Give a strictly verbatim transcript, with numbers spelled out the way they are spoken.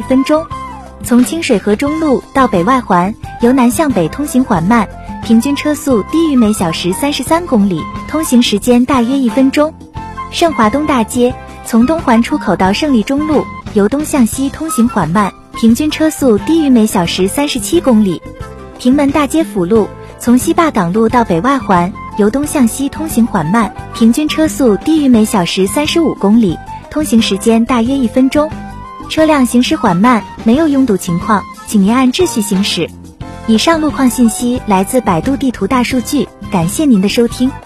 分钟。从清水河中路到北外环，由南向北通行缓慢，平均车速低于每小时三十三公里，通行时间大约一分钟。盛华东大街从东环出口到胜利中路，由东向西通行缓慢，平均车速低于每小时三十七公里。平门大街辅路从西坝港路到北外环，由东向西通行缓慢，平均车速低于每小时三十五公里，通行时间大约一分钟。车辆行驶缓慢，没有拥堵情况，请您按秩序行驶。以上路况信息来自百度地图大数据，感谢您的收听。